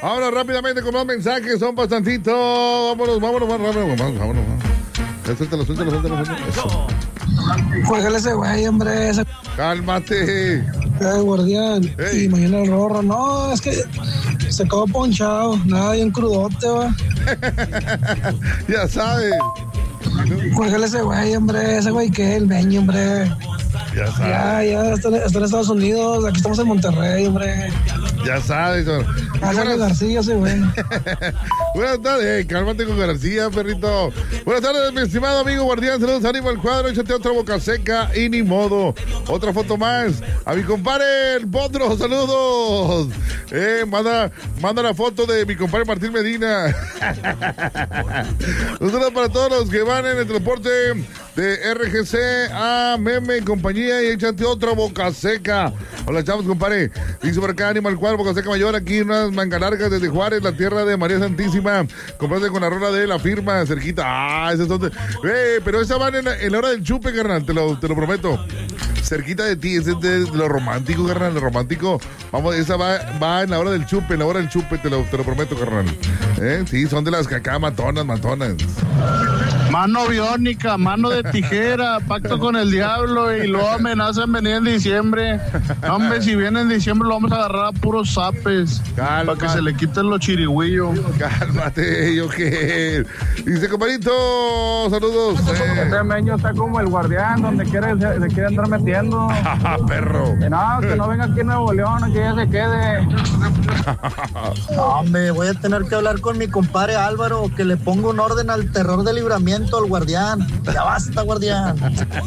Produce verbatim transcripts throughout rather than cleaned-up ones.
Vámonos rápidamente con más mensajes, son bastantitos. Vámonos, vámonos, vámonos, vámonos, vámonos, vámonos. Suéltalo, suéltalo, suéltalo, suéltalo. Eso. Juégale ese güey, hombre. Ese... Cálmate. Eh, guardián. Hey. Y mañana el Rorro. No, es que se quedó ponchado. Nada, bien crudote, va. Ya sabes. Juégale ese güey, hombre. Ese güey que el Beño, hombre. Ya sabes. Ya, ya, está, está en Estados Unidos. Aquí estamos en Monterrey, hombre. Ya sabes. Hágale García ese güey. Buenas tardes. Hey, cálmate con García, perrito. Buenas tardes, mi estimado amigo guardián. Saludos, ánimo al cuadro. Échate otra boca seca y ni modo. Otra foto más. A mi compadre, el Potro. Saludos. Eh, manda, manda la foto de mi compadre Martín Medina. Un saludo para todos los que van en el transporte de R G C a Meme y compañía. Y échate otra boca seca. Hola, chavos, compadre. Dice por acá, ánimo al cuadro, boca seca mayor. Aquí unas mangas largas desde Juárez, la tierra de María Santísima. Comprate con la rola de la firma, cerquita. Ah, esas son de... Eh, pero esa van en la, en la hora del chupe, carnal, te lo, te lo prometo. Cerquita de ti, ese es de lo romántico, carnal, lo romántico. Vamos, esa va, va en la hora del chupe, en la hora del chupe, te lo, te lo prometo, carnal. Eh, sí, son de las cacá matonas, matonas. Mano biónica, mano de tijera, pacto con el diablo y luego amenazan venir en diciembre. Hombre, si viene en diciembre lo vamos a agarrar a puros zapes. Para que se le quiten los chirigüillos. Cálmate, yo qué. Dice, compadrito, saludos. Eh. Este meño está como el guardián, donde quiere, se, se quiere andar metiendo. Perro. Que no, que no venga aquí en Nuevo León, que ya se quede. No, hombre, voy a tener que hablar con mi compadre Álvaro, que le ponga un orden al terror de libramiento al guardián. Ya basta, guardián.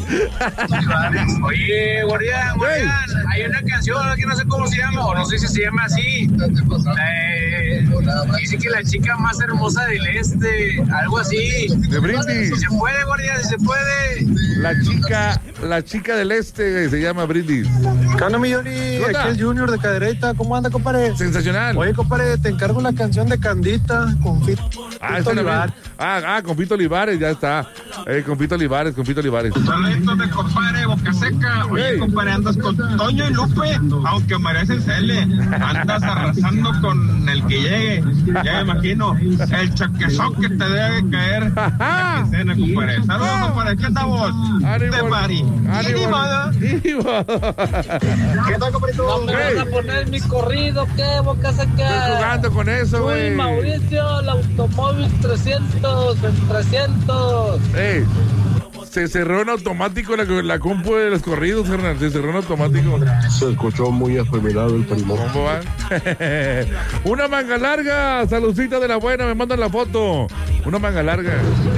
Oye, guardián, guardián, hay una canción que no sé cómo se llama, o no sé si se llama así. Eh, dice que la chica más hermosa del este, algo así. De Brindis. Si se puede, guardián, si se puede. La chica, la chica del este se llama Brindis. ¿Qué onda, mi Yuri? Aquí el Junior de Cadereyta. ¿Cómo anda, compadre? Sensacional. Oye, compadre, te encargo la canción de Candita con Fit. Ah, Fito Olivares. Ah, ah, con Fito Olivares, ya está. Eh, con Fito Olivares, con Fito Olivares. Saludos de compadre, boca seca. Oye, hey. Compadre, andas con Toño y Lupe, aunque merecen cele. Andas arrasando con el que llegue. Ya me imagino. El chaquezón que te debe caer en la quincena, compadre. Saludos, compadre. ¿Qué andamos? De Mari. ¡Ánimo! ¿Qué tal, compadre? No me hey. van a poner mi corrido, ¿qué? Boca seca. Estoy jugando con eso, güey. Uy, Mauricio, el automóvil trescientos, en trescientos. Ey, se cerró en automático la, la compu de los corridos, Hernán. Se cerró en automático. Se escuchó muy afeminado el primero. ¿Cómo va? Una manga larga, saludcita de la buena, me mandan la foto. Una manga larga.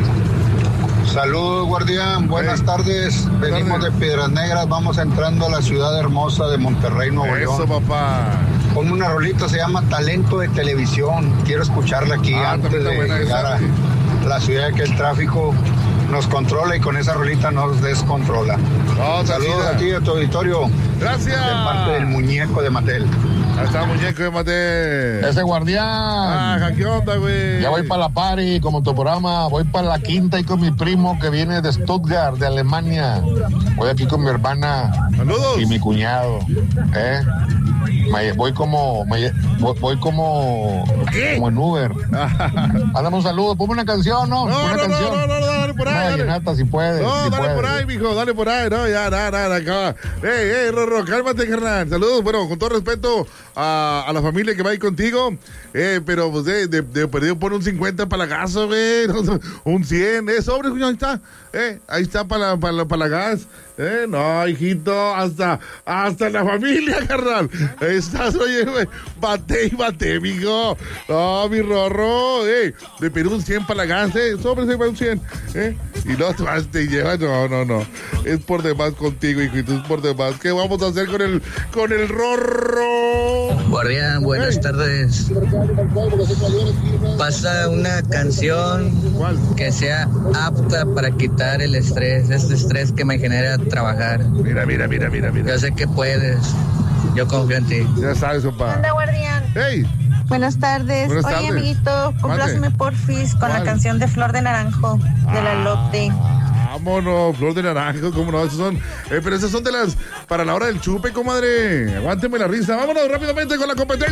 Saludos, guardián, buenas hey. tardes. Venimos tardes. de Piedras Negras, vamos entrando a la ciudad hermosa de Monterrey, Nuevo Eso, León. Papá. Ponme una rolita, se llama Talento de Televisión. Quiero escucharla aquí ah, antes de llegar esa. a la ciudad, que el tráfico nos controla y con esa rolita nos descontrola. Oh, saludos a ti y a tu auditorio. Gracias. De parte del muñeco de Mattel. Ahí está, muñeco de Mattel. Ese guardián. Ah, ¿qué onda, güey? Ya voy para la party, como tu programa. Voy para la quinta y con mi primo que viene de Stuttgart, de Alemania. Voy aquí con mi hermana. Saludos. Y mi cuñado. ¿Eh? Voy como, voy como, ¿Qué? como en Uber. Mándame un saludo, ponme una canción, ¿no? No, una no, canción. no, no, no, dale por ahí. Una vallenata, si puedes. No, si dale puedes. por ahí, mijo, dale por ahí. No, ya, nada, nada, acá. Ey, ey, Rorro, cálmate, carnal. Saludos, bueno, con todo respeto a, a la familia que va ahí contigo. Eh, pero, pues, eh, de, de perdido pon un cincuenta para la gas, güey. Un cien, eh, sobre, ahí está. Eh, ahí está para la, para la, para la gas. Eh, no, hijito, hasta, hasta la familia, carnal. Estás, oye, güey, bate y bate, mijo. No, mi Rorro, eh, de Perú un cien para la gas, eh, sobre se va un cien, eh, y no te vas, te llevas, no, no, no, es por demás contigo, hijito, es por demás. ¿Qué vamos a hacer con el, con el Rorro? Guardián, buenas hey. tardes. Pasa una canción ¿Cuál? que sea apta para quitar el estrés, este estrés que me genera trabajar. Mira, mira, mira, mira, mira. Yo sé que puedes. Yo confío en ti. Ya sabes, papá. ¿Dónde, guardián? Hey. Buenas tardes. Buenas Oye, tardes. amiguito, complázeme porfis con ¿Cuál? la canción de Flor de Naranjo, de ah, la Lotte. Vámonos, Flor de Naranjo, cómo no, esas son, eh, pero esas son de las, para la hora del chupe, comadre. Aguánteme la risa. Vámonos rápidamente con la competencia.